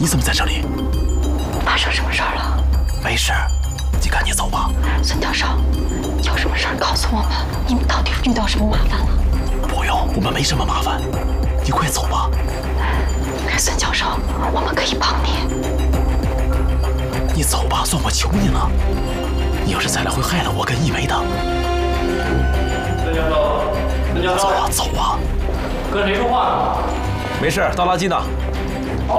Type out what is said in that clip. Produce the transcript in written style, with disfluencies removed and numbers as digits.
你怎么在这里？ 发生什么事儿了？ 没事，你赶紧走吧。 孙教授，有什么事儿告诉我们？你们到底遇到什么麻烦了？ 不用，我们没什么麻烦，你快走吧。 孙教授，我们可以帮你。 你走吧，算我求你了。你要是再来，会害了我跟一梅的。 孙教授，孙教授， 走啊，走啊！ 跟谁说话呢？ 没事，倒垃圾呢。